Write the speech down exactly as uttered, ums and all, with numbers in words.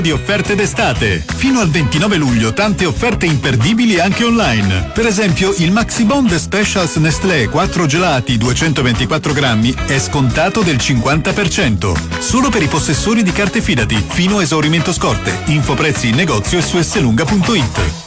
di offerte d'estate. Fino al ventinove luglio tante offerte imperdibili anche online. Per esempio il Maxi Bond Specials Nestlé quattro gelati duecentoventiquattro grammi è scontato del cinquanta per cento. Solo per i possessori di carte Fidati, fino a esaurimento scorte. Info prezzi in negozio e su esselunga punto it.